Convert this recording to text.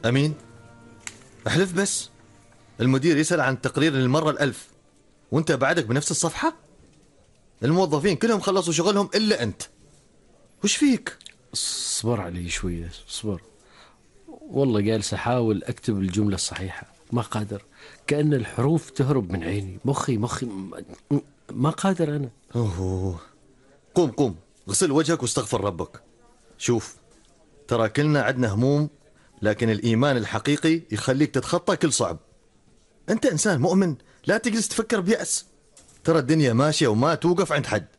أمين، احلف بس. المدير يسأل عن التقرير للمرة الألف وانت بعدك بنفس الصفحة. الموظفين كلهم خلصوا شغلهم إلا أنت. وش فيك؟ اصبر علي شوية، اصبر. والله جالس أحاول أكتب الجملة الصحيحة، ما قادر. كأن الحروف تهرب من عيني، مخي ما قادر أنا. أوه. قوم قوم، غسل وجهك واستغفر ربك. شوف، ترى كلنا عندنا هموم، لكن الإيمان الحقيقي يخليك تتخطى كل صعب. أنت إنسان مؤمن، لا تجلس تفكر بيأس. ترى الدنيا ماشية وما توقف عند حد.